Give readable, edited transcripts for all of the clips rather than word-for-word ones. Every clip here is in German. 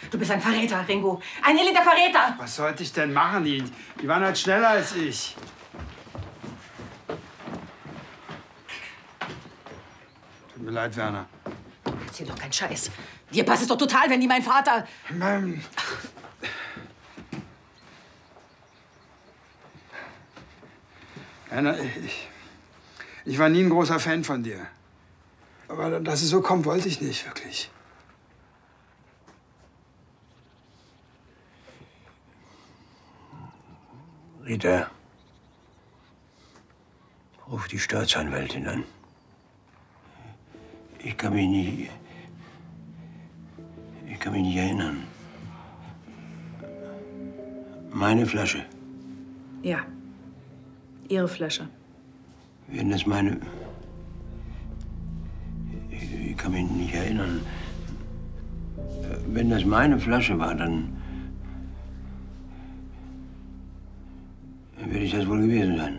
Du bist ein Verräter, Ringo. Ein elender Verräter. Was sollte ich denn machen? Die waren halt schneller als ich. Tut mir leid, Werner. Erzähl doch keinen Scheiß. Dir passt es doch total, wenn die mein Vater... Werner, ich war nie ein großer Fan von dir. Aber dass es so kommt, wollte ich nicht, wirklich. Rita, ruf die Staatsanwältin an. Ich kann mich nicht erinnern. Meine Flasche. Ja, Ihre Flasche. Wenn das meine... Ich kann mich nicht erinnern. Wenn das meine Flasche war, dann werde ich das wohl gewesen sein.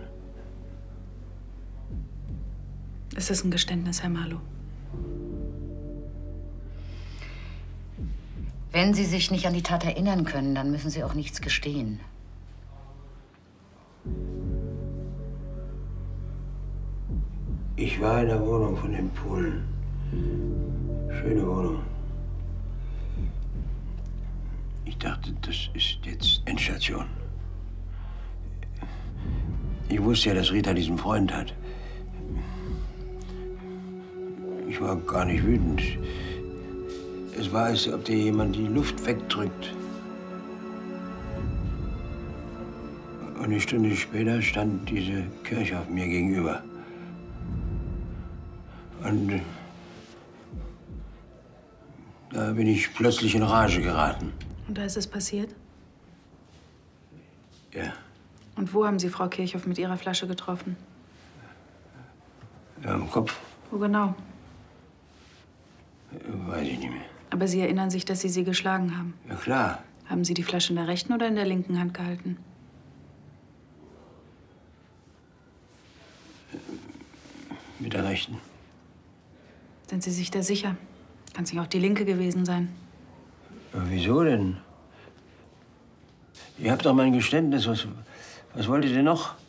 Ist das ein Geständnis, Herr Marlow? Wenn Sie sich nicht an die Tat erinnern können, dann müssen Sie auch nichts gestehen. Ich war in der Wohnung von den Polen. Schöne Wohnung. Ich dachte, das ist jetzt Endstation. Ich wusste ja, dass Rita diesen Freund hat. Ich war gar nicht wütend. Es war, als ob dir jemand die Luft wegdrückt. Und eine Stunde später stand diese Kirchhoff mir gegenüber. Und da bin ich plötzlich in Rage geraten. Und da ist es passiert? Ja. Und wo haben Sie Frau Kirchhoff mit ihrer Flasche getroffen? Ja, im Kopf. Wo genau? Weiß ich nicht mehr. Aber Sie erinnern sich, dass Sie sie geschlagen haben? Ja, klar. Haben Sie die Flasche in der rechten oder in der linken Hand gehalten? Mit der rechten. Sind Sie sich da sicher? Kann es nicht auch die linke gewesen sein? Aber wieso denn? Ihr habt doch mein Geständnis. Was wollt ihr denn noch?